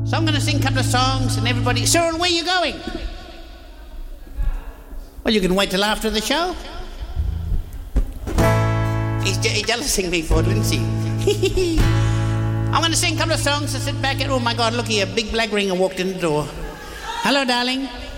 So I'm going to sing a couple of songs and everybody... Cyril, where are you going? Well, you can wait till after the show. He's jealousing me for it, isn't he? I'm going to sing a couple of songs and sit back and... Oh, my God, look here. A big black ringer walked in the door. Hello, darling.